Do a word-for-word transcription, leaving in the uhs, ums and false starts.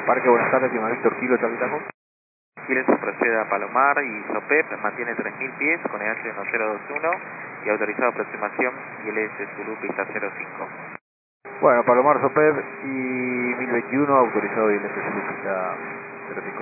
Parque, buenas tardes, Lima Víctor Kilo, Chavitaco. Silencio procede a Palomar y Sopep, mantiene tres mil pies con E H uno cero dos uno y autorizado aproximación I L S Zulu pista cero cinco. Bueno, Palomar, Sopep y mil veintiuno autorizado I L S Zulu pista cero cinco.